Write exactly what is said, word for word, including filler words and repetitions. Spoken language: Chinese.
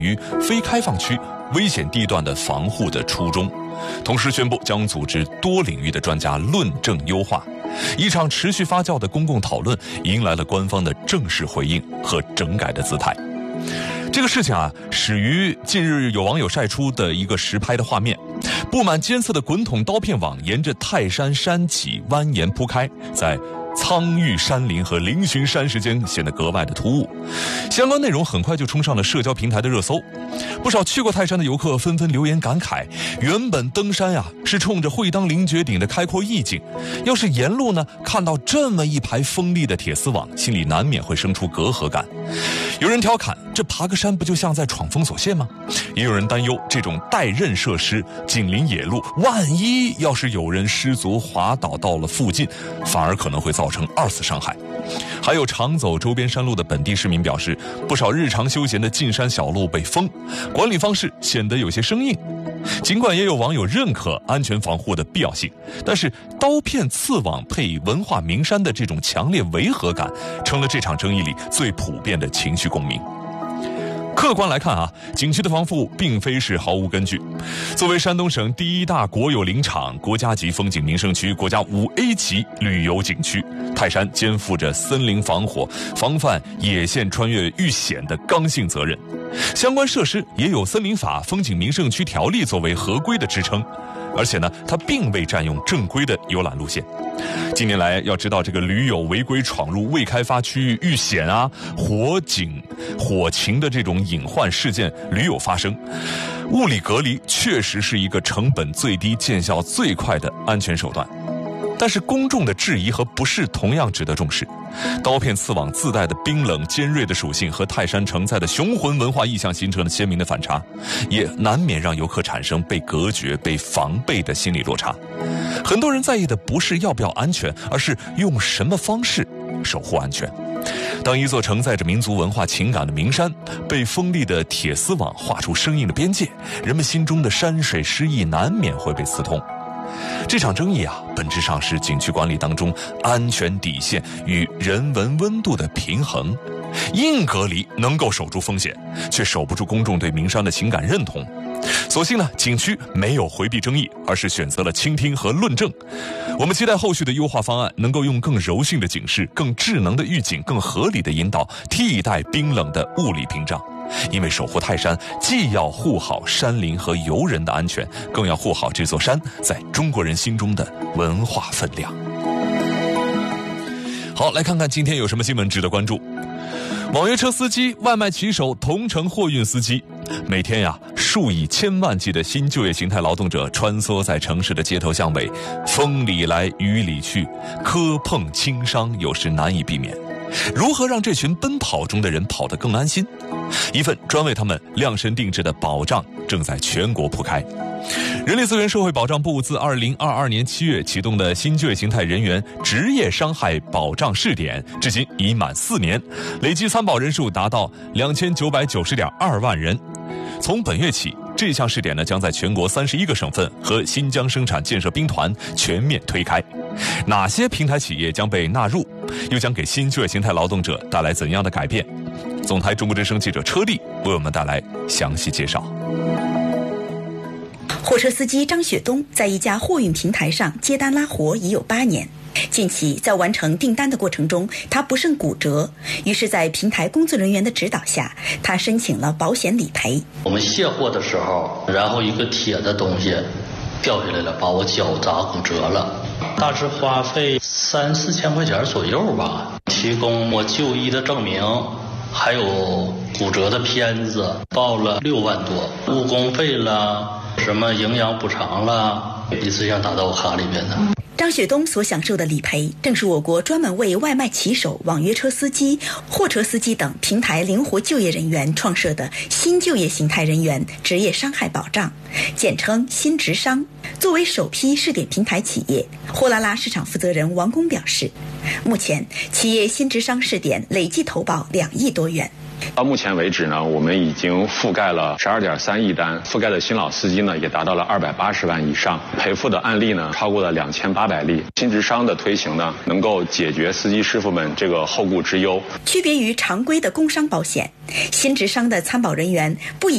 于非开放区、危险地段的防护的初衷，同时宣布将组织多领域的专家论证优化。一场持续发酵的公共讨论迎来了官方的正式回应和整改的姿态。这个事情啊，始于近日有网友晒出的一个实拍的画面，布满尖刺的滚筒刀片网沿着泰山山脊蜿蜒铺开，在苍郁山林和嶙峋山石间显得格外的突兀。相关内容很快就冲上了社交平台的热搜，不少去过泰山的游客纷纷留言感慨，原本登山呀、啊、是冲着会当凌绝顶的开阔意境，要是沿路呢看到这么一排锋利的铁丝网，心里难免会生出隔阂感。有人调侃，这爬个山不就像在闯封锁线吗？也有人担忧，这种带刃设施紧邻野路，万一要是有人失足滑倒到了附近，反而可能会造成二次伤害。还有常走周边山路的本地市民表示，不少日常休闲的进山小路被封，管理方式显得有些生硬。尽管也有网友认可安全防护的必要性，但是刀片刺网配文化名山的这种强烈违和感，成了这场争议里最普遍的情绪共鸣。客观来看啊，景区的防护并非是毫无根据。作为山东省第一大国有林场、国家级风景名胜区、国家五 A 级旅游景区，泰山肩负着森林防火、防范野线穿越遇险的刚性责任。相关设施也有森林法、风景名胜区条例作为合规的支撑，而且呢，它并未占用正规的游览路线。近年来，要知道这个驴友违规闯入未开发区域遇险啊、火警、火情的这种隐患事件屡有发生，物理隔离确实是一个成本最低、见效最快的安全手段。但是公众的质疑和不适同样值得重视。刀片刺网自带的冰冷尖锐的属性和泰山承载的雄浑文化意象形成了鲜明的反差，也难免让游客产生被隔绝、被防备的心理落差。很多人在意的不是要不要安全，而是用什么方式守护安全。当一座承载着民族文化情感的名山被锋利的铁丝网画出生硬的边界，人们心中的山水诗意难免会被刺痛。这场争议啊，本质上是景区管理当中安全底线与人文温度的平衡。硬隔离能够守住风险，却守不住公众对名山的情感认同。所幸呢，景区没有回避争议，而是选择了倾听和论证。我们期待后续的优化方案能够用更柔性的警示、更智能的预警、更合理的引导替代冰冷的物理屏障。因为守护泰山，既要护好山林和游人的安全，更要护好这座山在中国人心中的文化分量。好，来看看今天有什么新闻值得关注。网约车司机、外卖骑手、同城货运司机，每天呀，数以千万计的新就业形态劳动者穿梭在城市的街头巷尾，风里来雨里去，磕碰轻伤有时难以避免。如何让这群奔跑中的人跑得更安心？一份专为他们量身定制的保障正在全国铺开。人力资源社会保障部自二零二二年七月启动的新就业形态人员职业伤害保障试点，至今已满四年，累计参保人数达到两千九百九十点二万人。从本月起，这项试点呢将在全国三十一个省份和新疆生产建设兵团全面推开。哪些平台企业将被纳入，又将给新就业形态劳动者带来怎样的改变？总台中国之声记者车丽为我们带来详细介绍。 货车司机张雪东在一家货运平台上接单拉活已有八年。近期在完成订单的过程中，他不慎骨折，于是在平台工作人员的指导下，他申请了保险理赔。 我们卸货的时候，然后一个铁的东西掉下来了，把我脚砸骨折了，大致花费三四千块钱左右吧。提供我就医的证明，还有骨折的片子，报了六万多，误工费了，什么营养补偿了，一次性打到我卡里边的。 张雪东所享受的理赔，正是我国专门为外卖骑手、网约车司机、货车司机等平台灵活就业人员创设的新就业形态人员职业伤害保障，简称新职伤。作为首批试点平台企业，货拉拉市场负责人王工表示，目前企业新职伤试点累计投保两亿多元。 到目前为止呢，我们已经覆盖了十二点三亿单，覆盖的新老司机呢也达到了二百八十万以上，赔付的案例呢超过了两千八百例。新职伤的推行呢，能够解决司机师傅们这个后顾之忧。 区别于常规的工伤保险，新职伤的参保人员不以